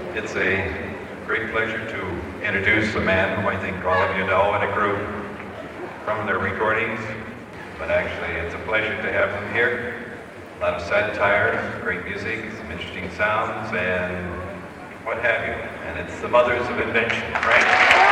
It's a great pleasure to introduce a man who I think all of you know in a group from their recordings, but actually it's a pleasure to have him here. A lot of satire, great music, some interesting sounds, and what have you. And it's the mothers of invention, right?